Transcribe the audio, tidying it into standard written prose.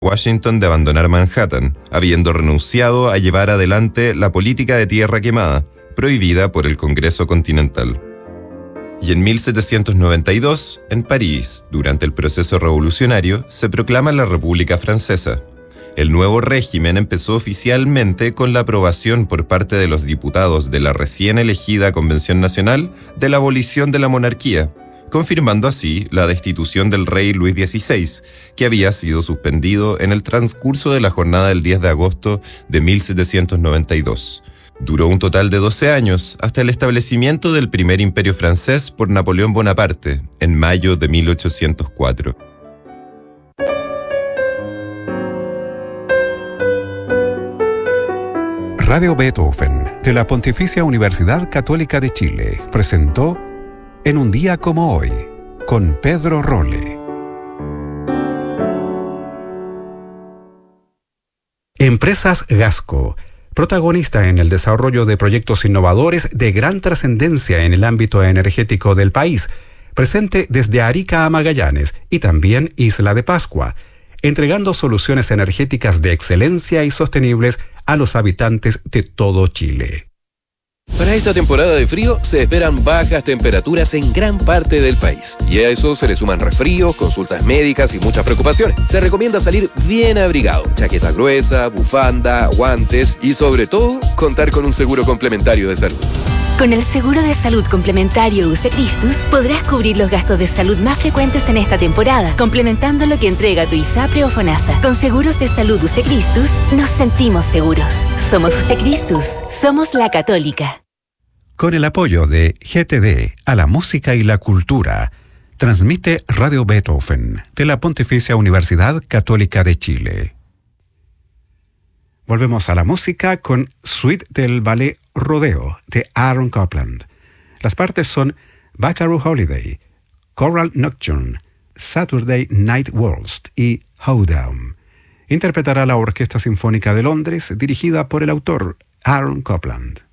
Washington de abandonar Manhattan, habiendo renunciado a llevar adelante la política de tierra quemada, prohibida por el Congreso Continental. Y en 1792, en París, durante el proceso revolucionario, se proclama la República Francesa. El nuevo régimen empezó oficialmente con la aprobación por parte de los diputados de la recién elegida Convención Nacional de la abolición de la monarquía, confirmando así la destitución del rey Luis XVI, que había sido suspendido en el transcurso de la jornada del 10 de agosto de 1792. Duró un total de 12 años, hasta el establecimiento del primer imperio francés por Napoleón Bonaparte, en mayo de 1804. Radio Beethoven, de la Pontificia Universidad Católica de Chile, presentó En un día como hoy, con Pedro Rolle. Empresas Gasco, protagonista en el desarrollo de proyectos innovadores de gran trascendencia en el ámbito energético del país, presente desde Arica a Magallanes y también Isla de Pascua, entregando soluciones energéticas de excelencia y sostenibles a los habitantes de todo Chile. Para esta temporada de frío se esperan bajas temperaturas en gran parte del país. Y a eso se le suman resfríos, consultas médicas y muchas preocupaciones. Se recomienda salir bien abrigado, chaqueta gruesa, bufanda, guantes y sobre todo contar con un seguro complementario de salud. Con el seguro de salud complementario UC Cristus podrás cubrir los gastos de salud más frecuentes en esta temporada, complementando lo que entrega tu ISAPRE o FONASA. Con seguros de salud UC Cristus nos sentimos seguros. Somos UC Cristus, somos la Católica. Con el apoyo de GTD a la música y la cultura, transmite Radio Beethoven de la Pontificia Universidad Católica de Chile. Volvemos a la música con Suite del Ballet Rodeo de Aaron Copland. Las partes son Buckaroo Holiday, Choral Nocturne, Saturday Night Waltz y Hoedown. Interpretará la Orquesta Sinfónica de Londres, dirigida por el autor Aaron Copland.